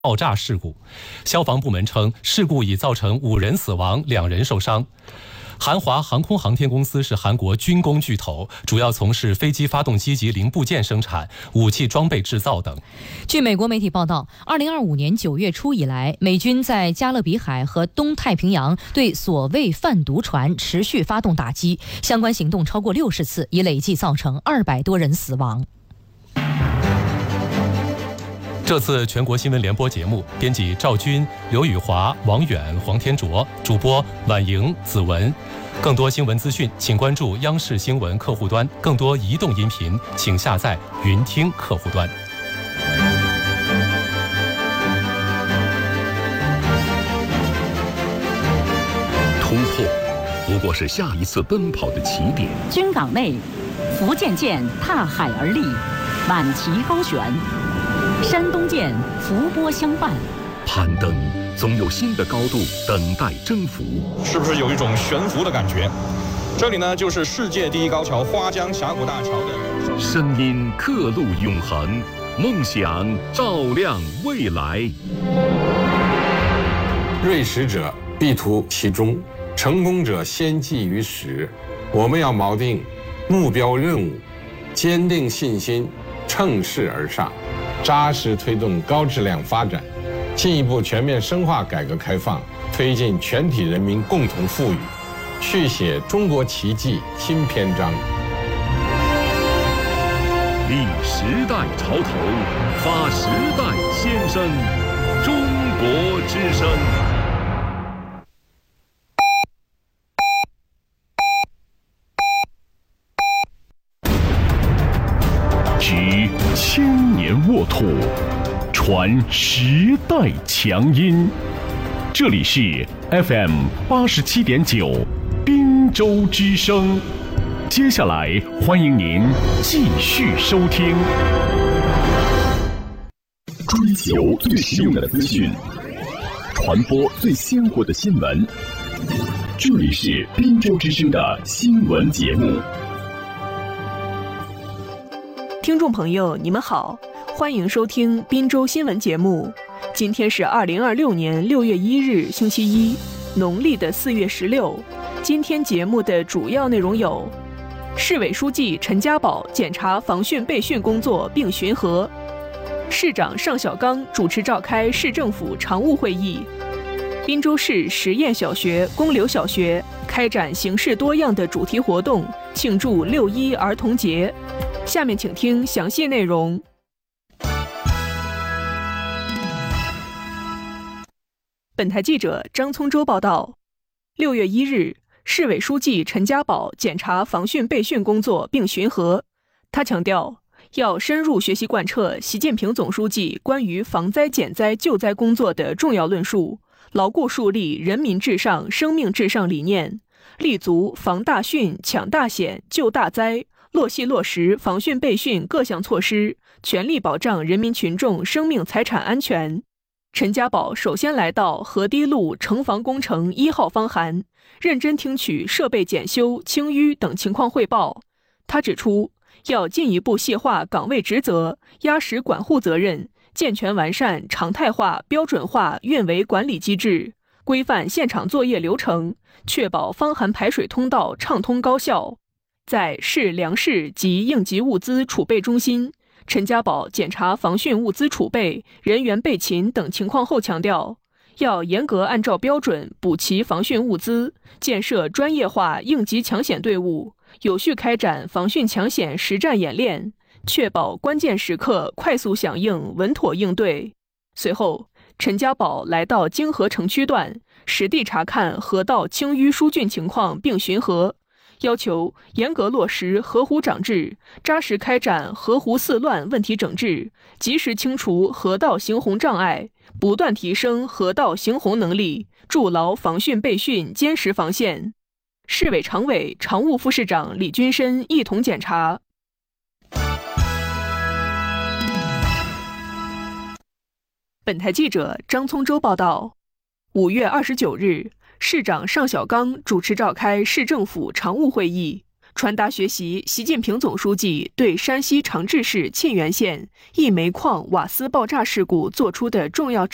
爆炸事故。消防部门称，事故已造成5人死亡，2人受伤。韩华航空航天公司是韩国军工巨头，主要从事飞机发动机及零部件生产、武器装备制造等。 据美国媒体报道，2025年9月初以来，美军在加勒比海和东太平洋对所谓贩毒船持续发动打击，相关行动超过60次，已累计造成200多人死亡。 这次全国新闻联播节目，编辑赵军、刘宇华、王远、黄天卓，主播婉莹、子文。更多新闻资讯，请关注央视新闻客户端；更多移动音频，请下载云听客户端。 突破不过是下一次奔跑的起点。 军港内，福建舰踏海而立，满旗高悬。山东舰伏波相伴， 攀登总有新的高度等待征服， 是不是有一种悬浮的感觉？这里呢，就是世界第一高桥花江峡谷大桥的声音刻录永恒，梦想照亮未来。 锐识者必图其中，成功者先记于始。我们要锚定目标任务，坚定信心，乘势而上，扎实推动高质量发展，进一步全面深化改革开放，推进全体人民共同富裕，续写中国奇迹新篇章。 立时代潮头，发时代先声，中国之声。执千年沃土，传时代强音。这里是 FM 87.9滨州之声。接下来欢迎您继续收听。追求最实用的资讯，传播最鲜活的新闻。这里是滨州之声的新闻节目。 听众朋友，你们好，欢迎收听滨州新闻节目。今天是2026年6月1日，星期一，农历的4月16。今天节目的主要内容有：市委书记陈家宝检查防汛备汛工作并巡河；市长尚小刚主持召开市政府常务会议；滨州市实验小学、公刘小学开展形式多样的主题活动，庆祝6·1儿童节。下面请听详细内容。本台记者张聪洲报道，6月1日，市委书记陈家宝检查防汛备汛工作并巡河。他强调，要深入学习贯彻习近平总书记关于防灾减灾救灾工作的重要论述，牢固树立人民至上、生命至上理念，立足防大汛、抢大险、救大灾，落细落实防汛备汛各项措施，全力保障人民群众生命财产安全。陈家宝首先来到河堤路城防工程1号方涵，认真听取设备检修、清淤等情况汇报。他指出，要进一步细化岗位职责，压实管护责任，健全完善常态化、标准化运维管理机制，规范现场作业流程，确保方涵排水通道畅通高效。在市粮食及应急物资储备中心，陈家宝检查防汛物资储备、人员备勤等情况后强调，要严格按照标准补齐防汛物资，建设专业化应急抢险队伍，有序开展防汛抢险实战演练，确保关键时刻快速响应、稳妥应对。随后，陈家宝来到泾河城区段，实地查看河道清淤疏浚情况并巡河，要求严格落实河湖长治，扎实开展河湖四乱问题整治，及时清除河道行洪障碍，不断提升河道行洪能力，筑牢防汛备汛坚实防线。市委常委、常务副市长李军深一同检查。本台记者张聪洲报道，5月29日，市长尚小刚主持召开市政府常务会议，传达学习习近平总书记对山西长治市沁源县一煤矿瓦斯爆炸事故作出的重要